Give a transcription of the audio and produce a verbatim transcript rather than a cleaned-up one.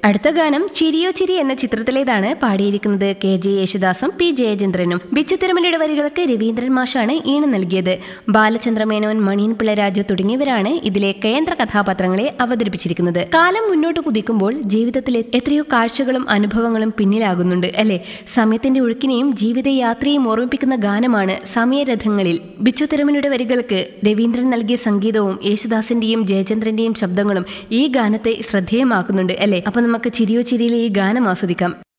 അടുത്ത ഗാനം ചിരിയോ ചിരി എന്ന ചിത്രത്തിലേതാണ്. പാടിയിരിക്കുന്നത് കെ ജെ യേശുദാസും പി ജയചന്ദ്രനും. ബിച്ചു തിരുമലയുടെ വരികൾക്ക് രവീന്ദ്രൻ മാഷാണ് ഈണം നൽകിയത്. ബാലചന്ദ്രമേനോൻ, മണിയൻ പിള്ളരാജു തുടങ്ങിയവരാണ് ഇതിലെ കേന്ദ്ര കഥാപാത്രങ്ങളെ അവതരിപ്പിച്ചിരിക്കുന്നത്. കാലം മുന്നോട്ട് കുതിക്കുമ്പോൾ ജീവിതത്തിലെ എത്രയോ കാഴ്ചകളും അനുഭവങ്ങളും പിന്നിലാകുന്നുണ്ട് അല്ലെ? സമയത്തിന്റെ ഒഴുക്കിനെയും ജീവിതയാത്രയും ഓർമ്മിപ്പിക്കുന്ന ഗാനമാണ് സമയരഥങ്ങളിൽ. ബിച്ചു തിരുമലയുടെ വരികൾക്ക് രവീന്ദ്രൻ നൽകിയ സംഗീതവും യേശുദാസിന്റെയും ജയചന്ദ്രന്റെയും ശബ്ദങ്ങളും ഈ ഗാനത്തെ ശ്രദ്ധേയമാക്കുന്നുണ്ട് അല്ലെ? അപ്പൊ നമുക്ക് ചിരിയോ ചിരിയിലെ ഈ ഗാനം ആസ്വദിക്കാം.